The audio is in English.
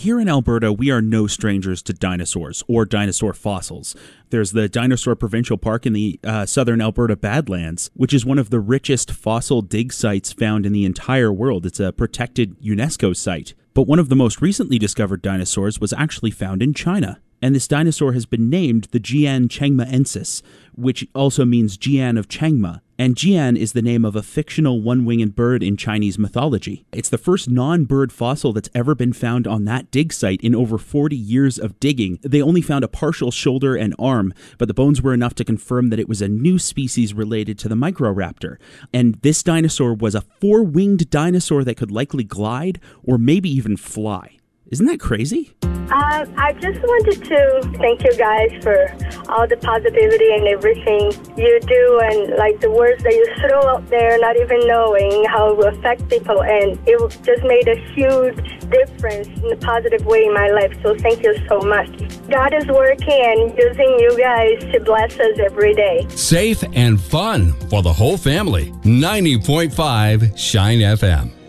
Here in Alberta, we are no strangers to dinosaurs or dinosaur fossils. There's the Dinosaur Provincial Park in the southern Alberta Badlands, which is one of the richest fossil dig sites found in the entire world. It's a protected UNESCO site. But one of the most recently discovered dinosaurs was actually found in China. And this dinosaur has been named the Jian chengmaensis, which also means Jian of Chengma. And Jian is the name of a fictional one-winged bird in Chinese mythology. It's the first non-bird fossil that's ever been found on that dig site in over 40 years of digging. They only found a partial shoulder and arm, but the bones were enough to confirm that it was a new species related to the Microraptor. And this dinosaur was a four-winged dinosaur that could likely glide or maybe even fly. Isn't that crazy? I just wanted to thank you guys for all the positivity and everything you do, and like the words that you throw out there, not even knowing how it will affect people, and it just made a huge difference in a positive way in my life. So thank you so much. God is working and using you guys to bless us every day. Safe and fun for the whole family. 90.5 Shine FM.